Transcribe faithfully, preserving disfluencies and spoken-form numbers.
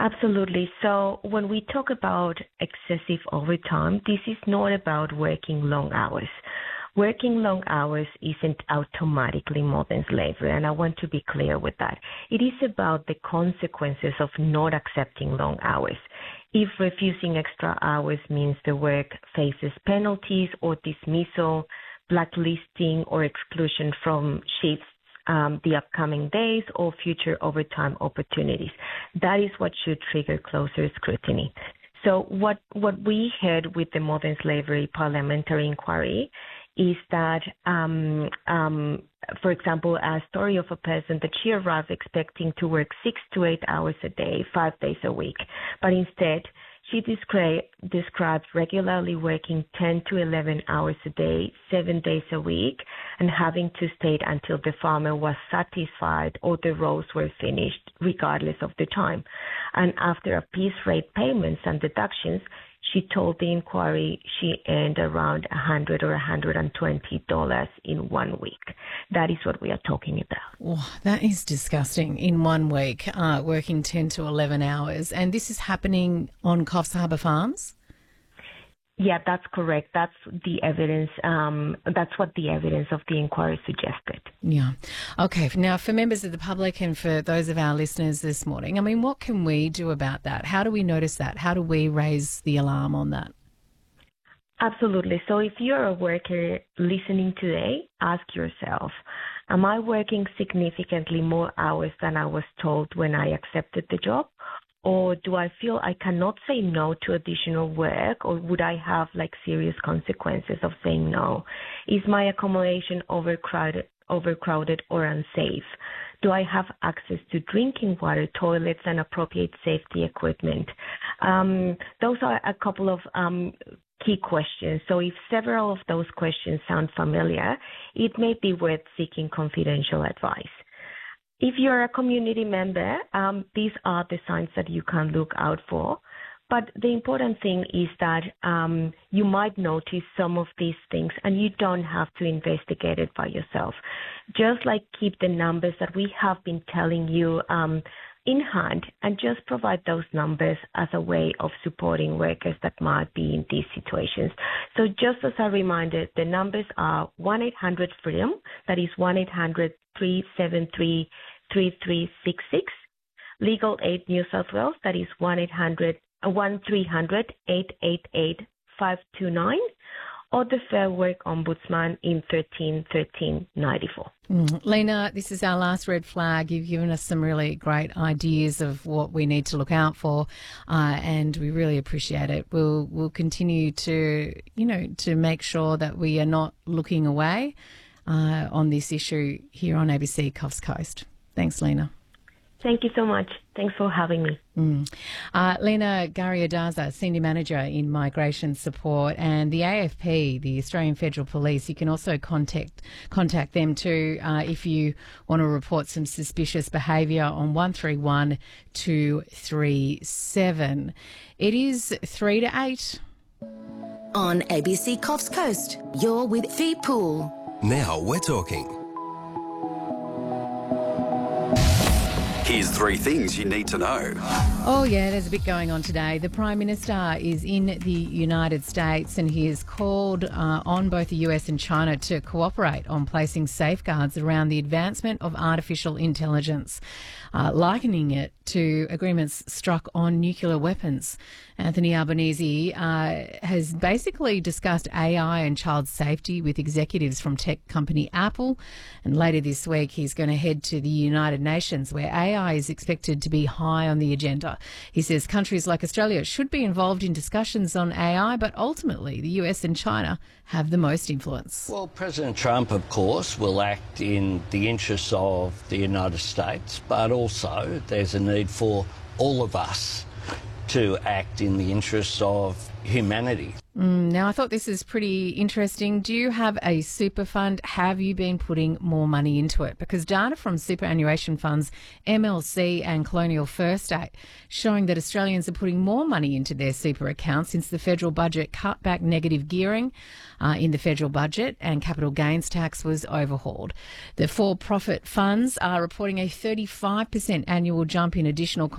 Absolutely. So when we talk about excessive overtime, this is not about working long hours. Working long hours isn't automatically modern slavery, and I want to be clear with that. It is about the consequences of not accepting long hours. If refusing extra hours means the work faces penalties or dismissal, blacklisting or exclusion from shifts, um, the upcoming days or future overtime opportunities, that is what should trigger closer scrutiny. So what, what we heard with the modern slavery parliamentary inquiry is that, um, um, for example, a story of a person that she arrived expecting to work six to eight hours a day, five days a week, but instead she descri- described regularly working ten to eleven hours a day, seven days a week, and having to stay until the farmer was satisfied or the rows were finished, regardless of the time. And after a piece rate payments and deductions, she told the inquiry she earned around one hundred dollars or one hundred twenty dollars in one week. That is what we are talking about. Oh, that is disgusting. In one week, uh, working ten to eleven hours. And this is happening on Coffs Harbour Farms? Yeah, that's correct. That's the evidence. Um, that's what the evidence of the inquiry suggested. Yeah. Okay. Now, for members of the public and for those of our listeners this morning, I mean, what can we do about that? How do we notice that? How do we raise the alarm on that? Absolutely. So if you're a worker listening today, ask yourself, am I working significantly more hours than I was told when I accepted the job? Or do I feel I cannot say no to additional work, or would I have like serious consequences of saying no? Is my accommodation overcrowded, overcrowded or unsafe? Do I have access to drinking water, toilets, and appropriate safety equipment? Um, those are a couple of um, key questions. So if several of those questions sound familiar, it may be worth seeking confidential advice. If you're a community member, um, these are the signs that you can look out for. But the important thing is that um, you might notice some of these things and you don't have to investigate it by yourself. Just like keep the numbers that we have been telling you um, in hand and just provide those numbers as a way of supporting workers that might be in these situations. So just as a reminder, the numbers are one eight hundred freedom, that is one eight hundred three seven three three three six six. Legal Aid New South Wales, that is one eight hundred one three hundred eight eight eight five two nine, or the Fair Work Ombudsman in thirteen thirteen ninety-four. Mm. Lena, this is our last red flag. You've given us some really great ideas of what we need to look out for, uh, and we really appreciate it. We'll we'll continue to, you know, to make sure that we are not looking away uh, on this issue here on A B C Coffs Coast. Thanks, Lena. Thank you so much. Thanks for having me. Mm. Uh, Lena Garriadaza, Senior Manager in Migration Support, and the A F P, the Australian Federal Police. You can also contact contact them too uh, if you want to report some suspicious behaviour on one three one two three seven. It is three to eight. On A B C Coffs Coast, you're with Fee Pool. Now we're talking. Here's three things you need to know. Oh, yeah, there's a bit going on today. The Prime Minister is in the United States and he has called uh, on both the U S and China to cooperate on placing safeguards around the advancement of artificial intelligence, uh, likening it to agreements struck on nuclear weapons. Anthony Albanese uh, has basically discussed A I and child safety with executives from tech company Apple. And later this week, he's going to head to the United Nations, where A I is expected to be high on the agenda. He says countries like Australia should be involved in discussions on A I, but ultimately the U S and China have the most influence. Well, President Trump, of course, will act in the interests of the United States, but also there's a need for all of us to act in the interests of humanity. Mm, now, I thought this is pretty interesting. Do you have a super fund? Have you been putting more money into it? Because data from superannuation funds, M L C and Colonial First State, showing that Australians are putting more money into their super accounts since the federal budget cut back negative gearing uh, in the federal budget and capital gains tax was overhauled. The for-profit funds are reporting a thirty-five percent annual jump in additional